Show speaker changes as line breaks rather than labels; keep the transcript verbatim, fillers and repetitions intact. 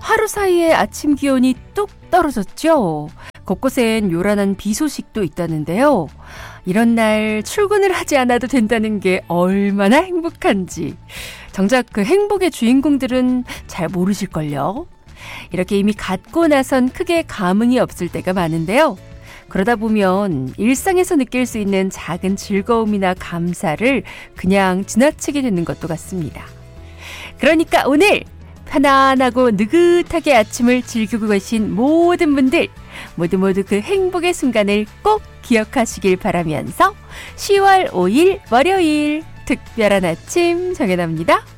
하루 사이에 아침 기온이 뚝 떨어졌죠. 곳곳엔 요란한 비 소식도 있다는데요. 이런 날 출근을 하지 않아도 된다는 게 얼마나 행복한지 정작 그 행복의 주인공들은 잘 모르실걸요. 이렇게 이미 갖고 나선 크게 감흥이 없을 때가 많은데요. 그러다 보면 일상에서 느낄 수 있는 작은 즐거움이나 감사를 그냥 지나치게 되는 것도 같습니다. 그러니까 오늘 편안하고 느긋하게 아침을 즐기고 계신 모든 분들 모두 모두 그 행복의 순간을 꼭 기억하시길 바라면서 시월 오일 월요일 특별한 아침 정연아입니다.